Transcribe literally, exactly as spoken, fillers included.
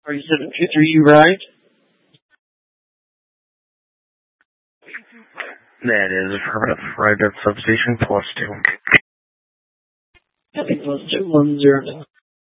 forty-seven fifty, are you right? That is affirmative. Right at substation plus two. Copy plus two one zero.